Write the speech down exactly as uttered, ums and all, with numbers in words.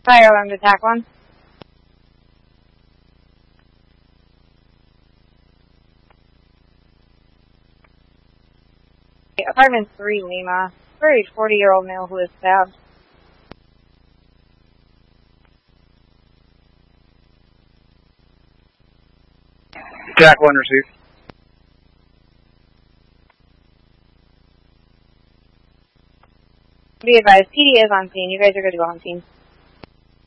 Fire alarm to attack one. Apartment three, Lima. Buried forty-year-old male who is stabbed. Jack one received. Be advised, P D is on scene. You guys are good to go on scene.